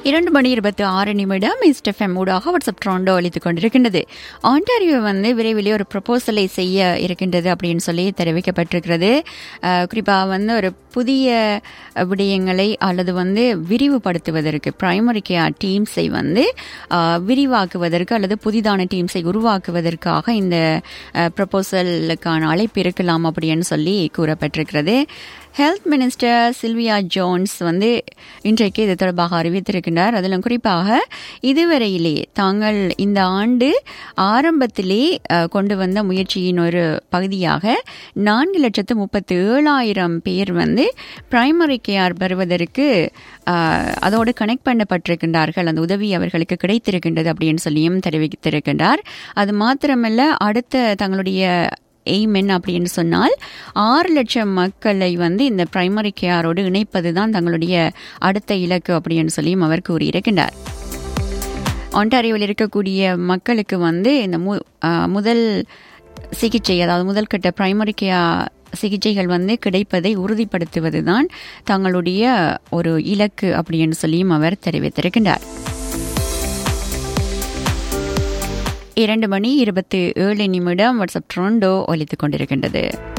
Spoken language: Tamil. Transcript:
2:26 இஸ்டெஃப்எம் ஊடாக வாட்ஸ்அப் ட்ரோண்டோ அளித்துக் கொண்டிருக்கின்றது. ஆண்டாரியோ விரைவிலே ஒரு ப்ரொபோசலை செய்ய இருக்கின்றது அப்படின்னு சொல்லி தெரிவிக்கப்பட்டிருக்கிறது. குறிப்பாக ஒரு புதிய விடயங்களை அல்லது விரிவுபடுத்துவதற்கு பிரைமரி கேர் டீம்ஸை விரிவாக்குவதற்கு அல்லது புதிதான டீம்ஸை உருவாக்குவதற்காக இந்த ப்ரொபோசலுக்கான அழைப்பு இருக்கலாம் அப்படின்னு சொல்லி கூறப்பட்டிருக்கிறது. ஹெல்த் மினிஸ்டர் சில்வியா ஜோன்ஸ் இன்றைக்கு இது தொடர்பாக அறிவித்திருக்கின்றார். அதிலும் குறிப்பாக இதுவரையிலே தாங்கள் இந்த ஆண்டு ஆரம்பத்திலே கொண்டு வந்த முயற்சியின் ஒரு பகுதியாக 4,37,000 பேர் பிரைமரி கேர் பெறுவதற்கு அதோடு கனெக்ட் பண்ணப்பட்டிருக்கின்றார்கள். அந்த உதவி அவர்களுக்கு கிடைத்திருக்கின்றது அப்படின்னு சொல்லியும் தெரிவித்திருக்கின்றார். அது மாத்திரமல்ல, அடுத்த தங்களுடைய எய்ம் என்ன அப்படின்னு சொன்னால் 6 லட்சம் மக்களை இந்த பிரைமரி கேரோடு இணைப்பதுதான் தங்களுடைய அடுத்த இலக்கு அப்படின்னு சொல்லியும் அவர் கூறியிருக்கின்றார். ஒன்டாரியோவில் இருக்கக்கூடிய மக்களுக்கு இந்த முதல் சிகிச்சை, அதாவது முதல் கட்ட பிரைமரி கேர் சிகிச்சைகள் கிடைப்பதை உறுதிப்படுத்துவதுதான் தங்களுடைய ஒரு இலக்கு அப்படின்னு சொல்லியும் அவர் தெரிவித்திருக்கின்றார். 2:27 வாட்ஸ்அப் ட்ரோண்டோ ஒலித்துக் கொண்டிருக்கின்றது.